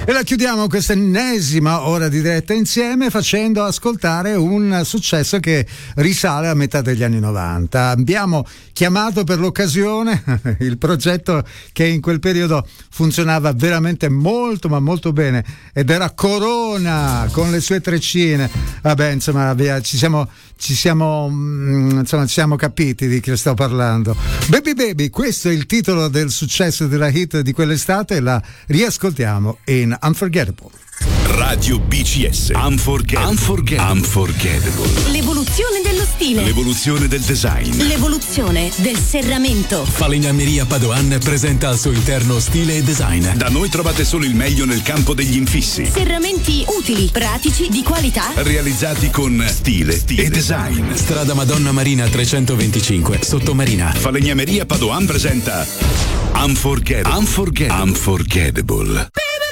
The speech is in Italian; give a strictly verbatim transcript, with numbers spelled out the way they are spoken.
E la chiudiamo questa ennesima ora di diretta insieme facendo ascoltare un successo che risale a metà degli anni novanta. Abbiamo chiamato per l'occasione il progetto che in quel periodo funzionava veramente molto ma molto bene ed era Corona con le sue treccine. Vabbè, insomma, via, ci siamo ci siamo insomma ci siamo capiti di che sto parlando. Baby Baby, questo è il titolo del successo della hit di quell'estate e la riascoltiamo in Unforgettable. Radio B C S Unforgettable. Unforgettable. Unforgettable. L'evoluzione dello stile. L'evoluzione del design. L'evoluzione del serramento. Falegnameria Padoan presenta al suo interno stile e design. Da noi trovate solo il meglio nel campo degli infissi. Serramenti utili, pratici, di qualità. Realizzati con stile, stile e design. Strada Madonna Marina trecentoventicinque, Sottomarina. Falegnameria Padoan presenta Unforgettable. Unforgettable. Unforgettable.